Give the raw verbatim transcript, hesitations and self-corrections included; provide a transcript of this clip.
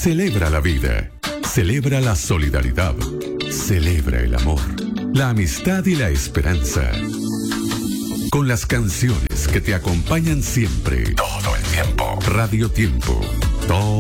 Celebra la vida, celebra la solidaridad, celebra el amor, la amistad y la esperanza. Con las canciones que te acompañan siempre, todo el tiempo. Radio Tiempo, todo